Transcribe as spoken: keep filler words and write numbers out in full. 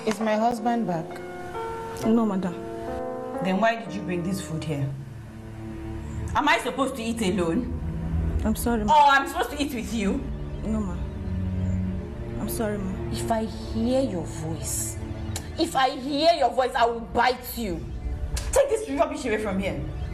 Is my husband back? No, madam. Then why did you bring this food here? Am I supposed to eat alone? I'm sorry, ma. Oh, I'm supposed to eat with you? No, ma. I'm sorry, ma. If I hear your voice, if I hear your voice, I will bite you. Take this rubbish away from here.